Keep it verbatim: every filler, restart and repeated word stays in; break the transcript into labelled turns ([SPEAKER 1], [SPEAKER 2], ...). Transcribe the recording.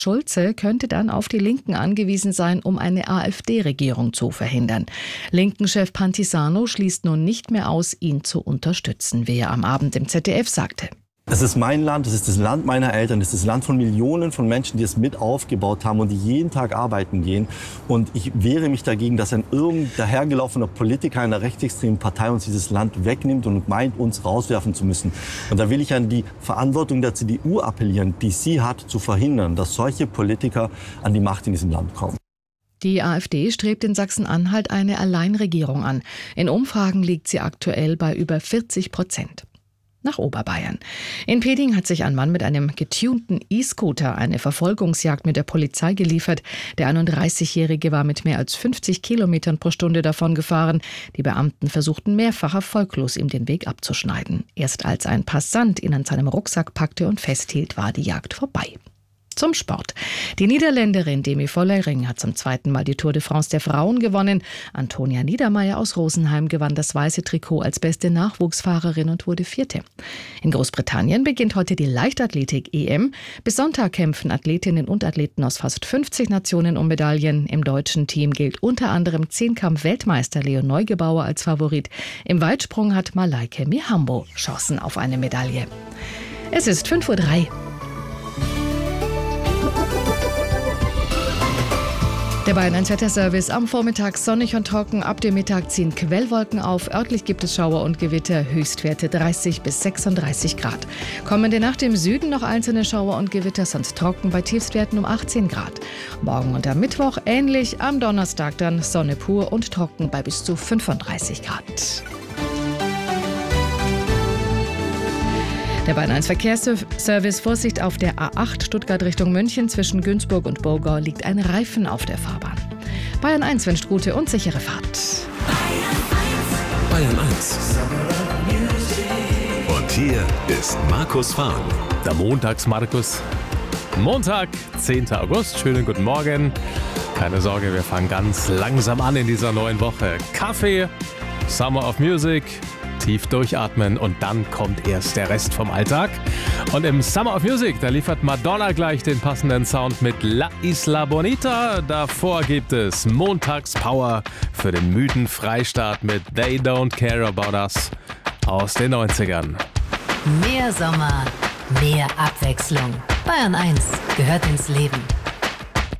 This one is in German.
[SPEAKER 1] Schulze könnte dann auf die Linken angewiesen sein, um eine AfD-Regierung zu verhindern. Linken-Chef Pantisano schließt nun nicht mehr aus, ihn zu unterstützen, wie er am Abend im Z D F sagte.
[SPEAKER 2] Es ist mein Land, es ist das Land meiner Eltern, es ist das Land von Millionen von Menschen, die es mit aufgebaut haben und die jeden Tag arbeiten gehen. Und ich wehre mich dagegen, dass ein irgend dahergelaufener Politiker einer rechtsextremen Partei uns dieses Land wegnimmt und meint, uns rauswerfen zu müssen. Und da will ich an die Verantwortung der C D U appellieren, die sie hat, zu verhindern, dass solche Politiker an die Macht in diesem Land kommen.
[SPEAKER 1] Die AfD strebt in Sachsen-Anhalt eine Alleinregierung an. In Umfragen liegt sie aktuell bei über vierzig Prozent. Nach Oberbayern. In Peding hat sich ein Mann mit einem getunten E-Scooter eine Verfolgungsjagd mit der Polizei geliefert. Der einunddreißigjährige war mit mehr als fünfzig Kilometern pro Stunde davongefahren. Die Beamten versuchten mehrfach erfolglos, ihm den Weg abzuschneiden. Erst als ein Passant ihn an seinem Rucksack packte und festhielt, war die Jagd vorbei. Zum Sport. Die Niederländerin Demi Vollering hat zum zweiten Mal die Tour de France der Frauen gewonnen. Antonia Niedermeier aus Rosenheim gewann das weiße Trikot als beste Nachwuchsfahrerin und wurde Vierte. In Großbritannien beginnt heute die Leichtathletik-E M. Bis Sonntag kämpfen Athletinnen und Athleten aus fast fünfzig Nationen um Medaillen. Im deutschen Team gilt unter anderem Zehnkampf-Weltmeister Leon Neugebauer als Favorit. Im Weitsprung hat Malaike Mihambo Chancen auf eine Medaille. Es ist fünf Uhr drei. Der Bayern eins Wetterservice am Vormittag sonnig und trocken, ab dem Mittag ziehen Quellwolken auf, örtlich gibt es Schauer und Gewitter, Höchstwerte dreißig bis sechsunddreißig Grad. Kommende Nacht im Süden noch einzelne Schauer und Gewitter, sonst trocken bei Tiefstwerten um achtzehn Grad. Morgen und am Mittwoch ähnlich, am Donnerstag dann Sonne pur und trocken bei bis zu fünfunddreißig Grad. Der Bayern eins Verkehrsservice: Vorsicht auf der A acht Stuttgart Richtung München. Zwischen Günzburg und Burgau liegt ein Reifen auf der Fahrbahn. Bayern eins wünscht gute und sichere Fahrt.
[SPEAKER 3] Bayern eins. Und hier ist Markus Fahren.
[SPEAKER 4] Der Montags-Markus. Montag, zehnten August. Schönen guten Morgen. Keine Sorge, wir fangen ganz langsam an in dieser neuen Woche. Kaffee, Summer of Music, tief durchatmen und dann kommt erst der Rest vom Alltag. Und im Summer of Music, da liefert Madonna gleich den passenden Sound mit La Isla Bonita. Davor gibt es Montagspower für den müden Freistaat mit They Don't Care About Us aus den neunzigern.
[SPEAKER 5] Mehr Sommer, mehr Abwechslung. Bayern eins gehört ins Leben.